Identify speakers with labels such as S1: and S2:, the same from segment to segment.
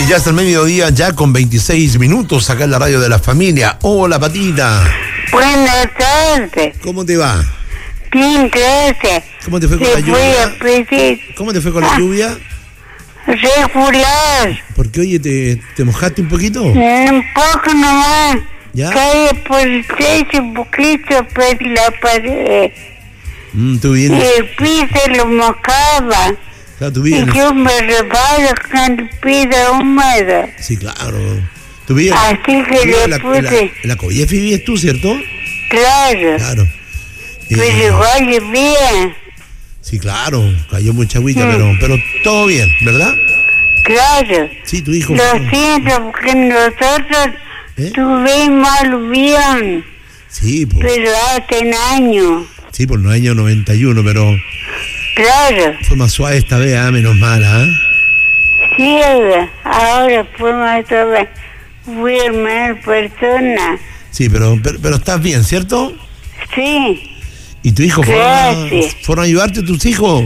S1: Y ya está el mediodía, ya con 26 minutos, acá en la radio de la familia. Hola, Patita.
S2: Buenas tardes.
S1: ¿Cómo te va?
S2: Bien, gracias.
S1: ¿Cómo te fue con la lluvia? ¿Cómo te fue con la lluvia?
S2: Regular.
S1: Porque, oye, ¿te mojaste un poquito?
S2: Un poco nomás.
S1: ¿Ya?
S2: Cae por el techo un poquito, por la pared.
S1: Tú vienes.
S2: El piso lo mojaba.
S1: Claro, tú
S2: Y
S1: vienes.
S2: yo me resbalo con el piso húmedo.
S1: Sí, claro. Tú vienes.
S2: Así que le puse.
S1: En la Coyefi vives tú, ¿cierto?
S2: Claro.
S1: Claro.
S2: Pero igual es bien.
S1: Sí, claro. Cayó mucha agüita, pero todo bien, ¿verdad?
S2: Claro.
S1: Sí, tu hijo.
S2: Lo siento porque nosotros tuvimos aluvión,
S1: Sí, pues.
S2: pero hace años.
S1: Sí, por los años 91, pero
S2: Claro.
S1: fue más suave esta vez, menos mala, ¿eh?
S2: Sí, ahora fuimos todas muy mal persona.
S1: Sí, pero estás bien, ¿cierto?
S2: Sí.
S1: ¿Y tu hijo
S2: Gracias.
S1: fueron a ayudarte tus hijos?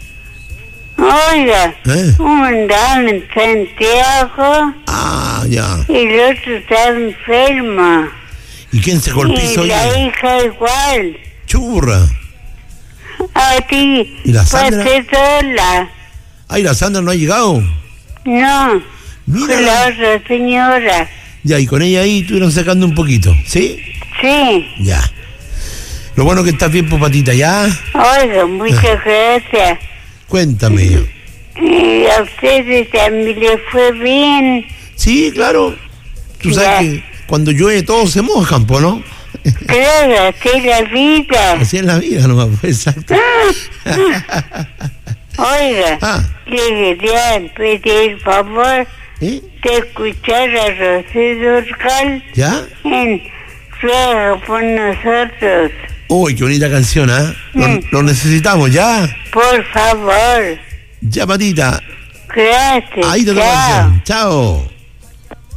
S2: Oiga,
S1: ¿Eh?
S2: uno andaba en Santiago
S1: Ah, ya.
S2: y el otro estaba enfermo.
S1: ¿Y quién se golpeó
S2: Y la hija igual.
S1: Churra.
S2: A ti,
S1: ¿Y la Sandra?
S2: pasé sola.
S1: Ay, la Sandra no ha llegado.
S2: No,
S1: Mira.
S2: con la otra señora.
S1: Ya, y con ella ahí estuvieron sacando un poquito, ¿sí?
S2: Sí.
S1: Ya. Lo bueno que estás bien, pues, Patita, ¿ya?
S2: Oiga, muchas gracias.
S1: Cuéntame.
S2: Y a ustedes también les fue bien.
S1: Sí, claro. Tú
S2: Ya.
S1: sabes que cuando llueve todos se mojan, ¿po, no?
S2: Claro, así es la vida.
S1: Así es la vida nomás, pues, exacto.
S2: Oiga, le quería pedir favor
S1: ¿Eh?
S2: de escuchar a Rocío Durcal
S1: ¿Ya?
S2: en Ruega por nosotros.
S1: Uy, qué bonita canción, ¿ah? Lo necesitamos, ¿ya?
S2: Por favor.
S1: Ya, Patita.
S2: Gracias.
S1: Ahí te toca
S2: Chao.
S1: canción. Chao.